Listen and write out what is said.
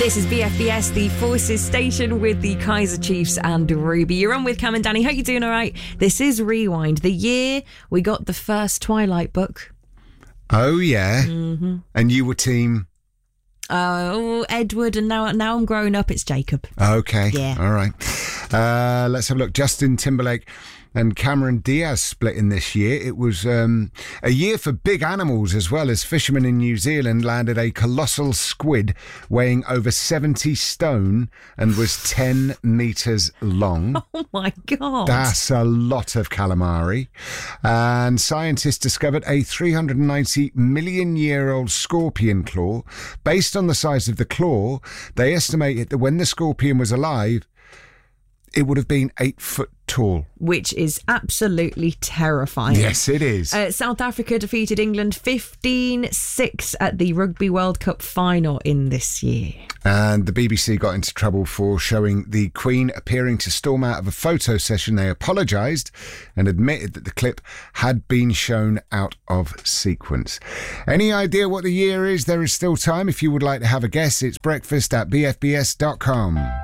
This is BFBS, the Forces Station with the Kaiser Chiefs and Ruby. You're on with Cam and Danny. Hope you're doing all right. This is Rewind. The year we got the first Twilight book. Oh, yeah. Mm-hmm. And you were team... Edward, and now I'm growing up, it's Jacob. Okay. Yeah. All right. Let's have a look. Justin Timberlake and Cameron Diaz split in this year. It was a year for big animals as well, as fishermen in New Zealand landed a colossal squid weighing over 70 stone and was 10 metres long. Oh my God. That's a lot of calamari. And scientists discovered a 390 million year old scorpion claw. Based on the size of the claw, they estimated that when the scorpion was alive, it would have been 8 foot tall. Which is absolutely terrifying. Yes, it is. South Africa defeated England 15-6 at the Rugby World Cup final in this year. And the BBC got into trouble for showing the Queen appearing to storm out of a photo session. They apologised and admitted that the clip had been shown out of sequence. Any idea what the year is? There is still time. If you would like to have a guess, it's breakfast@bfbs.com.